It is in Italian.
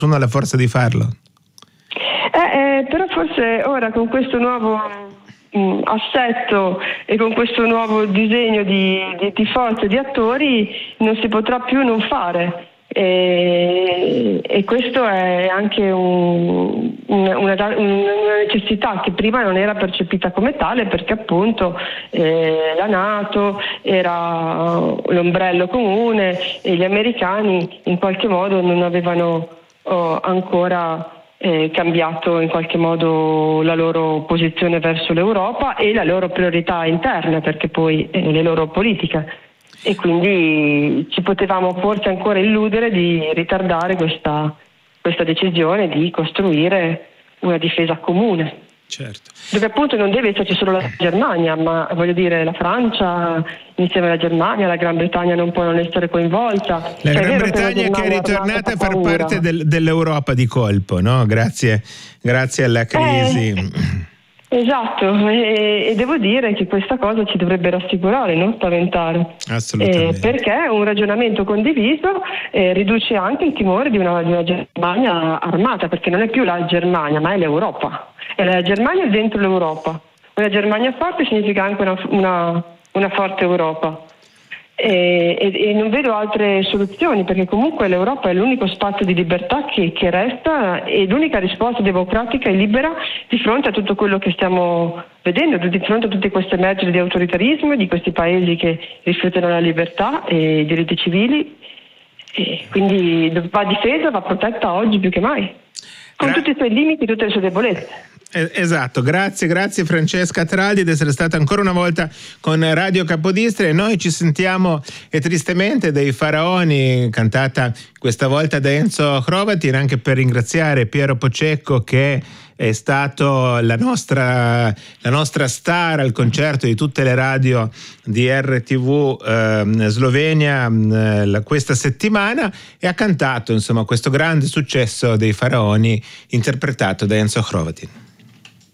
ha la forza di farlo. Però forse ora con questo nuovo assetto e con questo nuovo disegno di forze, di attori, non si potrà più non fare. E questo è anche una necessità che prima non era percepita come tale, perché appunto la NATO era l'ombrello comune e gli americani in qualche modo non avevano ancora cambiato in qualche modo la loro posizione verso l'Europa e la loro priorità interna, perché poi le loro politiche. E quindi ci potevamo forse ancora illudere di ritardare questa decisione di costruire una difesa comune. Certo. Dove appunto non deve esserci solo la Germania, ma voglio dire la Francia insieme alla Germania, la Gran Bretagna non può non essere coinvolta. La Gran Bretagna che è ritornata a far parte dell'Europa di colpo, no? Grazie alla crisi. Esatto, e devo dire che questa cosa ci dovrebbe rassicurare, non spaventare. Assolutamente. Perché un ragionamento condiviso riduce anche il timore di una Germania armata, perché non è più la Germania, ma è l'Europa. E la Germania è dentro l'Europa. Una Germania forte significa anche una forte Europa. E non vedo altre soluzioni, perché comunque l'Europa è l'unico spazio di libertà che resta e l'unica risposta democratica e libera di fronte a tutto quello che stiamo vedendo, di fronte a tutte queste emergere di autoritarismo, di questi paesi che rifiutano la libertà e i diritti civili. E quindi va difesa, va protetta oggi più che mai, con tutti i suoi limiti e tutte le sue debolezze. Esatto, grazie Francesca Traldi di essere stata ancora una volta con Radio Capodistria, e noi ci sentiamo tristemente dei Faraoni, cantata questa volta da Enzo Hrovatin, anche per ringraziare Piero Pocecco, che è stato la nostra star al concerto di tutte le radio di RTV Slovenia questa settimana, e ha cantato insomma questo grande successo dei Faraoni interpretato da Enzo Hrovatin.